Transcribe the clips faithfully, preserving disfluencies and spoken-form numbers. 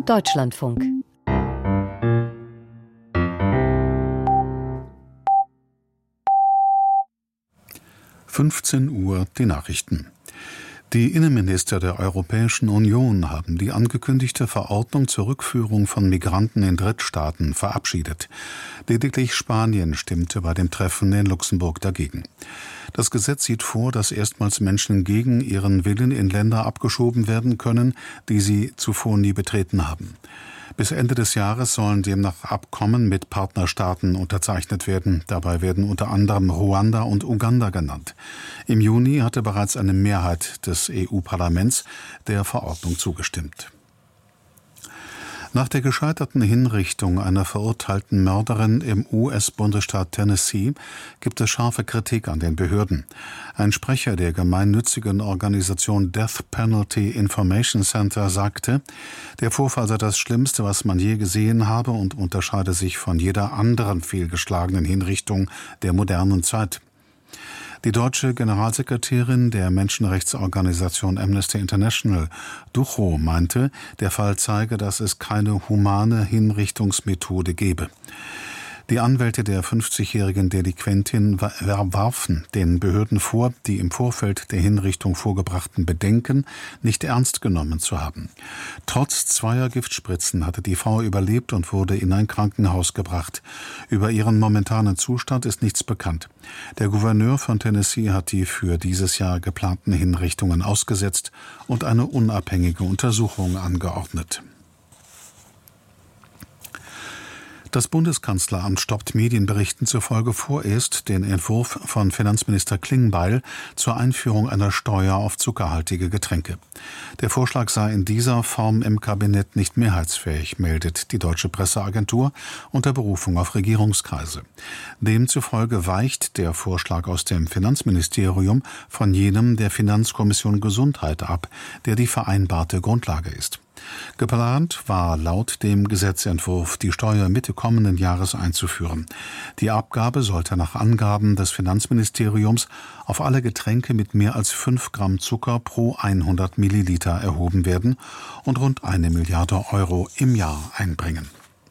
Deutschlandfunk. fünfzehn Uhr die Nachrichten. Die Innenminister der Europäischen Union haben die angekündigte Verordnung zur Rückführung von Migranten in Drittstaaten verabschiedet. Lediglich Spanien stimmte bei dem Treffen in Luxemburg dagegen. Das Gesetz sieht vor, dass erstmals Menschen gegen ihren Willen in Länder abgeschoben werden können, die sie zuvor nie betreten haben. Bis Ende des Jahres sollen demnach Abkommen mit Partnerstaaten unterzeichnet werden. Dabei werden unter anderem Ruanda und Uganda genannt. Im Juni hatte bereits eine Mehrheit des E U-Parlaments der Verordnung zugestimmt. Nach der gescheiterten Hinrichtung einer verurteilten Mörderin im U S-Bundesstaat Tennessee gibt es scharfe Kritik an den Behörden. Ein Sprecher der gemeinnützigen Organisation Death Penalty Information Center sagte, der Vorfall sei das Schlimmste, was man je gesehen habe und unterscheide sich von jeder anderen fehlgeschlagenen Hinrichtung der modernen Zeit. Die deutsche Generalsekretärin der Menschenrechtsorganisation Amnesty International, Duchow, meinte, der Fall zeige, dass es keine humane Hinrichtungsmethode gebe. Die Anwälte der fünfzigjährigen Delinquentin warfen den Behörden vor, die im Vorfeld der Hinrichtung vorgebrachten Bedenken nicht ernst genommen zu haben. Trotz zweier Giftspritzen hatte die Frau überlebt und wurde in ein Krankenhaus gebracht. Über ihren momentanen Zustand ist nichts bekannt. Der Gouverneur von Tennessee hat die für dieses Jahr geplanten Hinrichtungen ausgesetzt und eine unabhängige Untersuchung angeordnet. Das Bundeskanzleramt stoppt Medienberichten zufolge vorerst den Entwurf von Finanzminister Klingbeil zur Einführung einer Steuer auf zuckerhaltige Getränke. Der Vorschlag sei in dieser Form im Kabinett nicht mehrheitsfähig, meldet die Deutsche Presseagentur unter Berufung auf Regierungskreise. Demzufolge weicht der Vorschlag aus dem Finanzministerium von jenem der Finanzkommission Gesundheit ab, der die vereinbarte Grundlage ist. Geplant war laut dem Gesetzentwurf, die Steuer Mitte kommenden Jahres einzuführen. Die Abgabe sollte nach Angaben des Finanzministeriums auf alle Getränke mit mehr als fünf Gramm Zucker pro hundert Milliliter erhoben werden und rund eine Milliarde Euro im Jahr einbringen.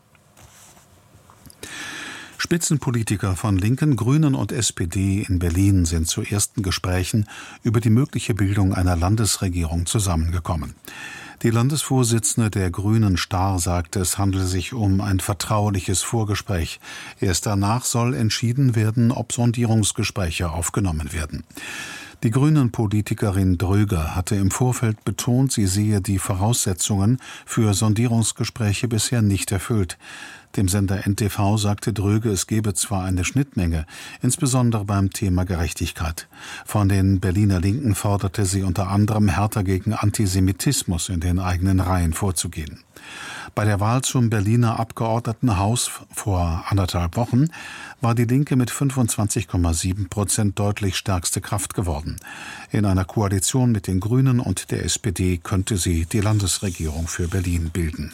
Spitzenpolitiker von Linken, Grünen und S P D in Berlin sind zu ersten Gesprächen über die mögliche Bildung einer Landesregierung zusammengekommen. Die Landesvorsitzende der Grünen Stahr sagte, es handele sich um ein vertrauliches Vorgespräch. Erst danach soll entschieden werden, ob Sondierungsgespräche aufgenommen werden. Die Grünen-Politikerin Dröger hatte im Vorfeld betont, sie sehe die Voraussetzungen für Sondierungsgespräche bisher nicht erfüllt. Dem Sender N T V sagte Dröge, es gebe zwar eine Schnittmenge, insbesondere beim Thema Gerechtigkeit. Von den Berliner Linken forderte sie unter anderem, härter gegen Antisemitismus in den eigenen Reihen vorzugehen. Bei der Wahl zum Berliner Abgeordnetenhaus vor anderthalb Wochen war die Linke mit fünfundzwanzig Komma sieben Prozent deutlich stärkste Kraft geworden. In einer Koalition mit den Grünen und der S P D könnte sie die Landesregierung für Berlin bilden.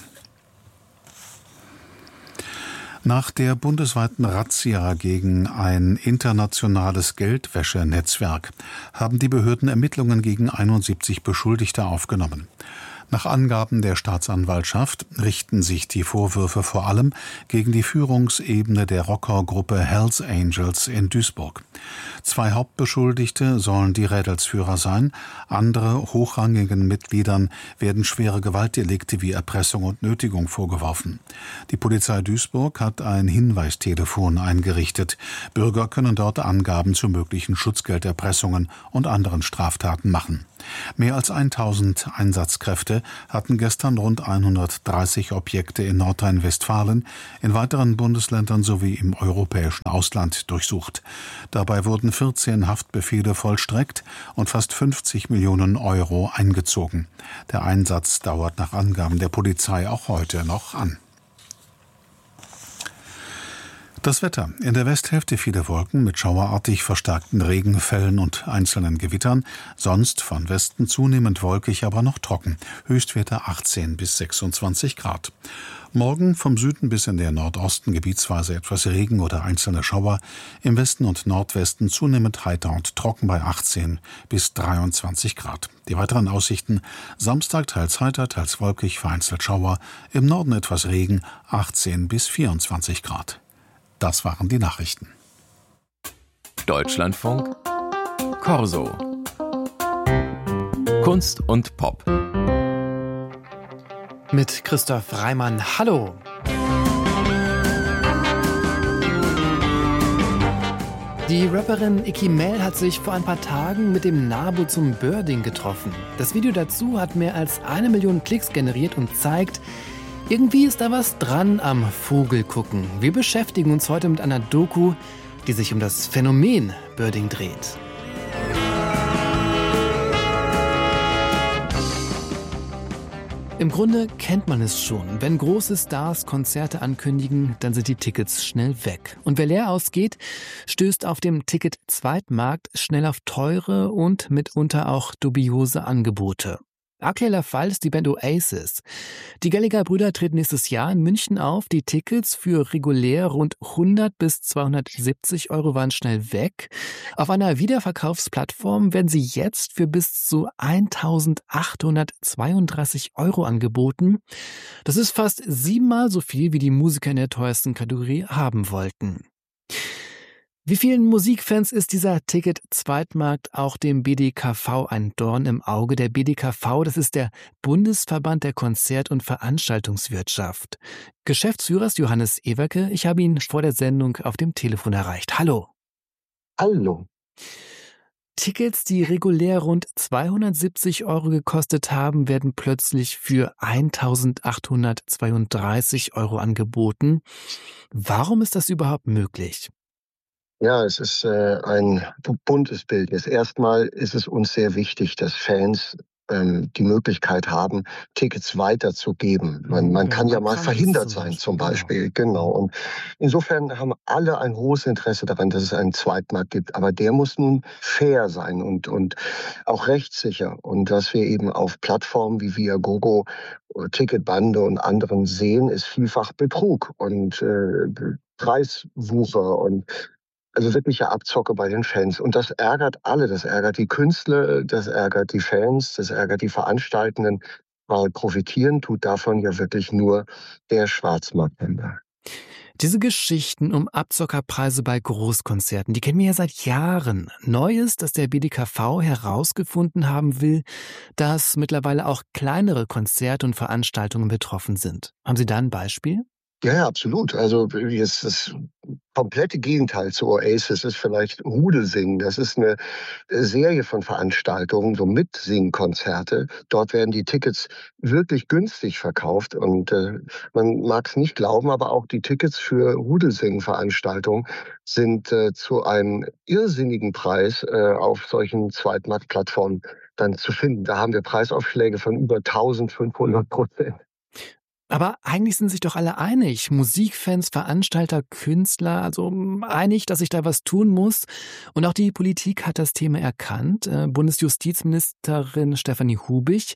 Nach der bundesweiten Razzia gegen ein internationales Geldwäschenetzwerk haben die Behörden Ermittlungen gegen einundsiebzig Beschuldigte aufgenommen. Nach Angaben der Staatsanwaltschaft richten sich die Vorwürfe vor allem gegen die Führungsebene der Rockergruppe Hells Angels in Duisburg. Zwei Hauptbeschuldigte sollen die Rädelsführer sein, andere hochrangigen Mitgliedern werden schwere Gewaltdelikte wie Erpressung und Nötigung vorgeworfen. Die Polizei Duisburg hat ein Hinweistelefon eingerichtet. Bürger können dort Angaben zu möglichen Schutzgelderpressungen und anderen Straftaten machen. Mehr als tausend Einsatzkräfte hatten gestern rund hundertdreißig Objekte in Nordrhein-Westfalen, in weiteren Bundesländern sowie im europäischen Ausland durchsucht. Dabei wurden vierzehn Haftbefehle vollstreckt und fast fünfzig Millionen Euro eingezogen. Der Einsatz dauert nach Angaben der Polizei auch heute noch an. Das Wetter. In der Westhälfte viele Wolken mit schauerartig verstärkten Regenfällen und einzelnen Gewittern. Sonst von Westen zunehmend wolkig, aber noch trocken. Höchstwerte achtzehn bis sechsundzwanzig Grad. Morgen vom Süden bis in den Nordosten gebietsweise etwas Regen oder einzelne Schauer. Im Westen und Nordwesten zunehmend heiter und trocken bei achtzehn bis dreiundzwanzig Grad. Die weiteren Aussichten: Samstag teils heiter, teils wolkig, vereinzelt Schauer. Im Norden etwas Regen, achtzehn bis vierundzwanzig Grad. Das waren die Nachrichten. Deutschlandfunk Corso. Kunst und Pop. Mit Christoph Reimann. Hallo. Die Rapperin Icky Mel hat sich vor ein paar Tagen mit dem Nabo zum Birding getroffen. Das Video dazu hat mehr als eine Million Klicks generiert und zeigt, irgendwie ist da was dran am Vogelgucken. Wir beschäftigen uns heute mit einer Doku, die sich um das Phänomen Birding dreht. Im Grunde kennt man es schon. Wenn große Stars Konzerte ankündigen, dann sind die Tickets schnell weg. Und wer leer ausgeht, stößt auf dem Ticket-Zweitmarkt schnell auf teure und mitunter auch dubiose Angebote. Aktueller Fall ist die Band Oasis. Die Gallagher-Brüder treten nächstes Jahr in München auf. Die Tickets für regulär rund hundert bis zweihundertsiebzig Euro waren schnell weg. Auf einer Wiederverkaufsplattform werden sie jetzt für bis zu eintausendachthundertzweiunddreißig Euro angeboten. Das ist fast siebenmal so viel, wie die Musiker in der teuersten Kategorie haben wollten. Wie vielen Musikfans ist dieser Ticket-Zweitmarkt auch dem B D K V ein Dorn im Auge? Der B D K V, das ist der Bundesverband der Konzert- und Veranstaltungswirtschaft. Geschäftsführer ist Johannes Ewerke. Ich habe ihn vor der Sendung auf dem Telefon erreicht. Hallo. Hallo. Tickets, die regulär rund zweihundertsiebzig Euro gekostet haben, werden plötzlich für eintausendachthundertzweiunddreißig Euro angeboten. Warum ist das überhaupt möglich? Ja, es ist äh, ein buntes Bild. Jetzt erstmal ist es uns sehr wichtig, dass Fans ähm, die Möglichkeit haben, Tickets weiterzugeben. Man, man kann ja mal verhindert sein, zum Beispiel. Genau. Und insofern haben alle ein hohes Interesse daran, dass es einen Zweitmarkt gibt. Aber der muss nun fair sein und, und auch rechtssicher. Und was wir eben auf Plattformen wie Viagogo, Ticketbande und anderen sehen, ist vielfach Betrug und äh, Preiswucher und also wirkliche Abzocke bei den Fans. Und das ärgert alle. Das ärgert die Künstler, das ärgert die Fans, das ärgert die Veranstaltenden, weil profitieren tut davon ja wirklich nur der Schwarzmarkthändler. Diese Geschichten um Abzockerpreise bei Großkonzerten, die kennen wir ja seit Jahren. Neu ist, dass der B D K V herausgefunden haben will, dass mittlerweile auch kleinere Konzerte und Veranstaltungen betroffen sind. Haben Sie da ein Beispiel? Ja, ja, absolut. Also jetzt das komplette Gegenteil zu Oasis ist vielleicht Rudelsingen. Das ist eine Serie von Veranstaltungen, so Mitsingkonzerte. Dort werden die Tickets wirklich günstig verkauft und äh, man mag es nicht glauben, aber auch die Tickets für Rudelsingen-Veranstaltungen sind äh, zu einem irrsinnigen Preis äh, auf solchen Zweitmarktplattformen dann zu finden. Da haben wir Preisaufschläge von über eintausendfünfhundert Prozent. Aber eigentlich sind sich doch alle einig, Musikfans, Veranstalter, Künstler, also einig, dass sich da was tun muss. Und auch die Politik hat das Thema erkannt. Bundesjustizministerin Stefanie Hubich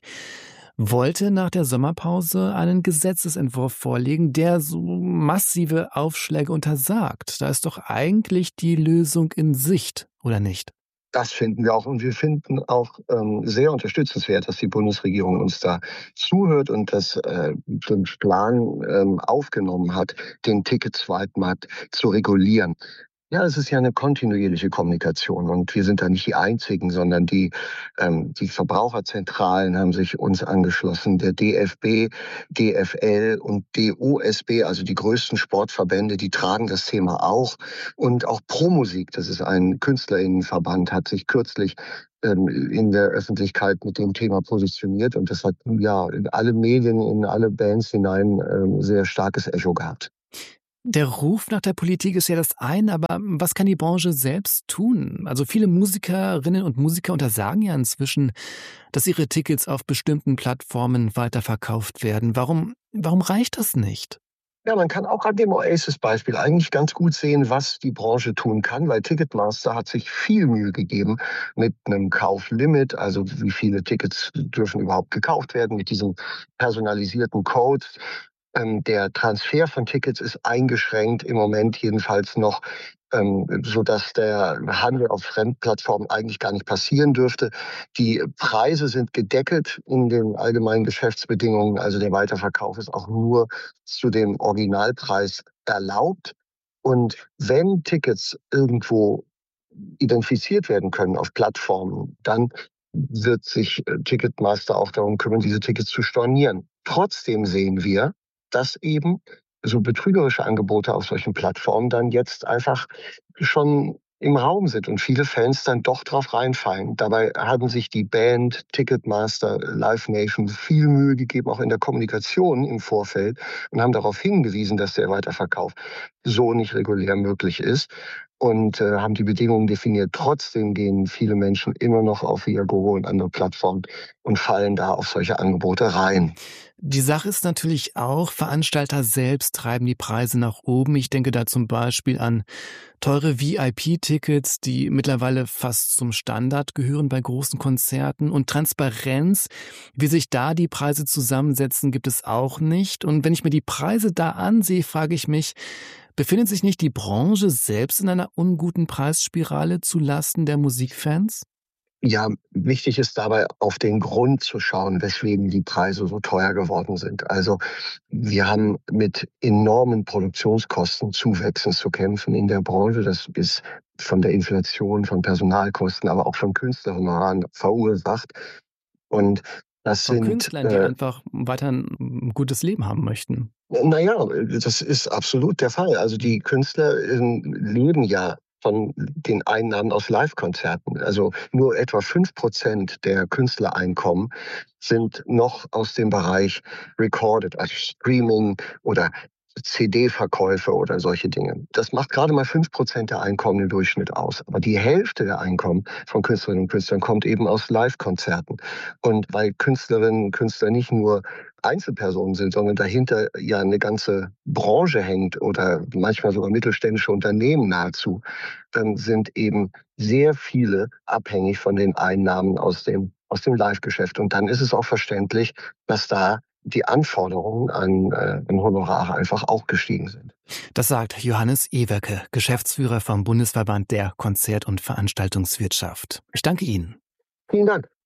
wollte nach der Sommerpause einen Gesetzesentwurf vorlegen, der so massive Aufschläge untersagt. Da ist doch eigentlich die Lösung in Sicht, oder nicht? Das finden wir auch. Und wir finden auch ähm, sehr unterstützenswert, dass die Bundesregierung uns da zuhört und das äh, den Plan ähm, aufgenommen hat, den Ticket-Zweitmarkt zu regulieren. Ja, es ist ja eine kontinuierliche Kommunikation und wir sind da nicht die Einzigen, sondern die, ähm, die Verbraucherzentralen haben sich uns angeschlossen, der D F B, D F L und D O S B, also die größten Sportverbände, die tragen das Thema auch. Und auch Promusik, das ist ein KünstlerInnenverband, hat sich kürzlich ähm, in der Öffentlichkeit mit dem Thema positioniert und das hat ja in alle Medien, in alle Bands hinein ähm, sehr starkes Echo gehabt. Der Ruf nach der Politik ist ja das eine, aber was kann die Branche selbst tun? Also viele Musikerinnen und Musiker untersagen ja inzwischen, dass ihre Tickets auf bestimmten Plattformen weiterverkauft werden. Warum, warum reicht das nicht? Ja, man kann auch an dem Oasis-Beispiel eigentlich ganz gut sehen, was die Branche tun kann, weil Ticketmaster hat sich viel Mühe gegeben mit einem Kauflimit, also wie viele Tickets dürfen überhaupt gekauft werden, mit diesem personalisierten Code. Ähm, der Transfer von Tickets ist eingeschränkt, im Moment jedenfalls noch, ähm, sodass der Handel auf Fremdplattformen eigentlich gar nicht passieren dürfte. Die Preise sind gedeckelt in den allgemeinen Geschäftsbedingungen, also der Weiterverkauf ist auch nur zu dem Originalpreis erlaubt. Und wenn Tickets irgendwo identifiziert werden können auf Plattformen, dann wird sich äh, Ticketmaster auch darum kümmern, diese Tickets zu stornieren. Trotzdem sehen wir, dass eben so betrügerische Angebote auf solchen Plattformen dann jetzt einfach schon im Raum sind und viele Fans dann doch drauf reinfallen. Dabei haben sich die Band, Ticketmaster, Live Nation viel Mühe gegeben, auch in der Kommunikation im Vorfeld, und haben darauf hingewiesen, dass der Weiterverkauf so nicht regulär möglich ist und äh, haben die Bedingungen definiert. Trotzdem gehen viele Menschen immer noch auf Viagogo und andere Plattformen und fallen da auf solche Angebote rein. Die Sache ist natürlich auch, Veranstalter selbst treiben die Preise nach oben. Ich denke da zum Beispiel an teure V I P-Tickets, die mittlerweile fast zum Standard gehören bei großen Konzerten. Und Transparenz, wie sich da die Preise zusammensetzen, gibt es auch nicht. Und wenn ich mir die Preise da ansehe, frage ich mich, befindet sich nicht die Branche selbst in einer unguten Preisspirale zu Lasten der Musikfans? Ja, wichtig ist dabei, auf den Grund zu schauen, weswegen die Preise so teuer geworden sind. Also wir haben mit enormen Produktionskostenzuwächsen zu kämpfen in der Branche. Das ist von der Inflation, von Personalkosten, aber auch von Künstlerhonoraren verursacht. Und das Von sind Künstlern, die äh, einfach weiter ein gutes Leben haben möchten. naja, das ist absolut der Fall. Also die Künstler ähm, leben ja von den Einnahmen aus Live-Konzerten. Also nur etwa fünf Prozent der Künstlereinkommen sind noch aus dem Bereich Recorded, also Streaming oder C D-Verkäufe oder solche Dinge. Das macht gerade mal fünf Prozent der Einkommen im Durchschnitt aus. Aber die Hälfte der Einkommen von Künstlerinnen und Künstlern kommt eben aus Live-Konzerten. Und weil Künstlerinnen und Künstler nicht nur Einzelpersonen sind, sondern dahinter ja eine ganze Branche hängt oder manchmal sogar mittelständische Unternehmen nahezu, dann sind eben sehr viele abhängig von den Einnahmen aus dem, aus dem Live-Geschäft. Und dann ist es auch verständlich, dass da die Anforderungen an, äh, an Honorare einfach auch gestiegen sind. Das sagt Johannes Ewerke, Geschäftsführer vom Bundesverband der Konzert- und Veranstaltungswirtschaft. Ich danke Ihnen. Vielen Dank.